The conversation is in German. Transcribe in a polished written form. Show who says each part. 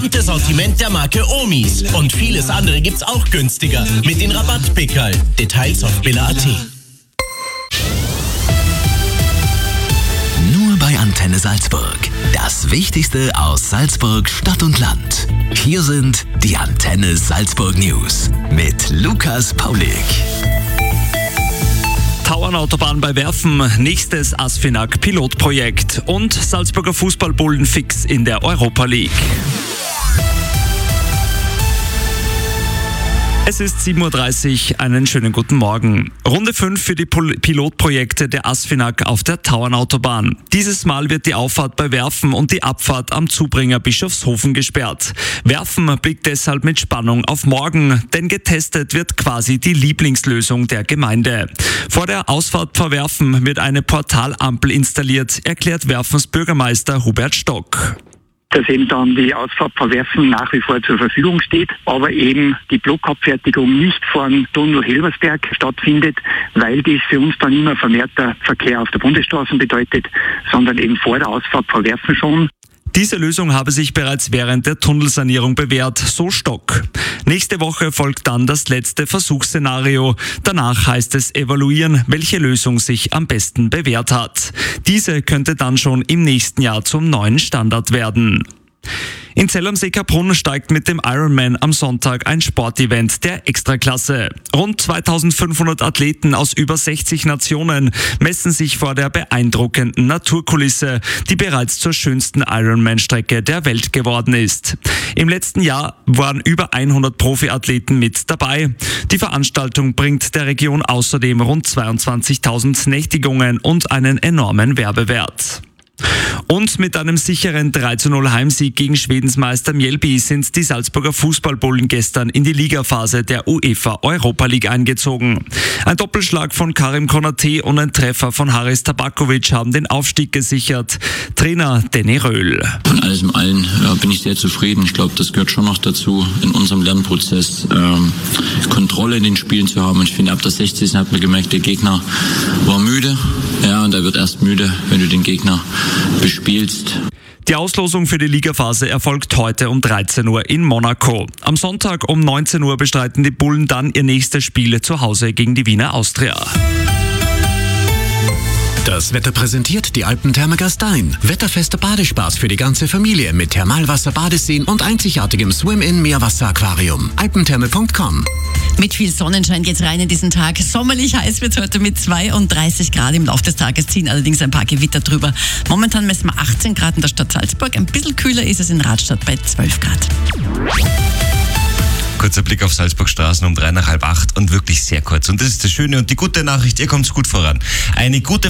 Speaker 1: Das Sortiment der Marke Omis. Und vieles andere gibt's auch günstiger. Mit den Rabattpickerl. Details auf billa.at.
Speaker 2: Nur bei Antenne Salzburg. Das Wichtigste aus Salzburg, Stadt und Land. Hier sind die Antenne Salzburg News mit Lukas Paulik.
Speaker 3: Tauernautobahn bei Werfen, nächstes ASFINAG-Pilotprojekt und Salzburger Fußballbullen fix in der Europa League. Es ist 7.30 Uhr, einen schönen guten Morgen. Runde 5 für die Pilotprojekte der ASFINAG auf der Tauernautobahn. Dieses Mal wird die Auffahrt bei Werfen und die Abfahrt am Zubringer Bischofshofen gesperrt. Werfen blickt deshalb mit Spannung auf morgen, denn getestet wird quasi die Lieblingslösung der Gemeinde. Vor der Ausfahrt vor Werfen wird eine Portalampel installiert, erklärt Werfens Bürgermeister Hubert Stock.
Speaker 4: Dass eben dann die Ausfahrt vor Werfen nach wie vor zur Verfügung steht, aber eben die Blockabfertigung nicht von Tunnel Helbersberg stattfindet, weil dies für uns dann immer vermehrter Verkehr auf der Bundesstraße bedeutet, sondern eben vor der Ausfahrt vor Werfen schon.
Speaker 3: Diese Lösung habe sich bereits während der Tunnelsanierung bewährt, so Stock. Nächste Woche folgt dann das letzte Versuchsszenario. Danach heißt es evaluieren, welche Lösung sich am besten bewährt hat. Diese könnte dann schon im nächsten Jahr zum neuen Standard werden. In Zell am See-Kaprun steigt mit dem Ironman am Sonntag ein Sportevent der Extraklasse. Rund 2500 Athleten aus über 60 Nationen messen sich vor der beeindruckenden Naturkulisse, die bereits zur schönsten Ironman-Strecke der Welt geworden ist. Im letzten Jahr waren über 100 Profiathleten mit dabei. Die Veranstaltung bringt der Region außerdem rund 22.000 Nächtigungen und einen enormen Werbewert. Und mit einem sicheren 3:0 Heimsieg gegen Schwedens Meister Mjällby sind die Salzburger Fußballbullen gestern in die Ligaphase der UEFA Europa League eingezogen. Ein Doppelschlag von Karim Konaté und ein Treffer von Haris Tabakovic haben den Aufstieg gesichert. Trainer Danny Röhl.
Speaker 5: Von alles in allem bin ich sehr zufrieden. Ich glaube, das gehört schon noch dazu, in unserem Lernprozess Kontrolle in den Spielen zu haben. Und ich finde, ab der 60. hat man gemerkt, der Gegner war müde. Ja, und er wird erst müde, wenn du den Gegner bespielst.
Speaker 3: Die Auslosung für die Ligaphase erfolgt heute um 13 Uhr in Monaco. Am Sonntag um 19 Uhr bestreiten die Bullen dann ihr nächstes Spiel zu Hause gegen die Wiener Austria.
Speaker 2: Das Wetter präsentiert die Alpentherme Gastein. Wetterfester Badespaß für die ganze Familie mit Thermalwasser, Badeseen und einzigartigem Swim-In-Meerwasser-Aquarium. Alpentherme.com.
Speaker 6: Mit viel Sonnenschein geht's rein in diesen Tag. Sommerlich heiß wird's heute mit 32 Grad. Im Laufe des Tages ziehen allerdings ein paar Gewitter drüber. Momentan messen wir 18 Grad in der Stadt Salzburg. Ein bisschen kühler ist es in Radstadt bei 12 Grad.
Speaker 7: Kurzer Blick auf Salzburg Straßen um 7:45 und wirklich sehr kurz. Und das ist das Schöne und die gute Nachricht, ihr kommt gut voran. Eine gute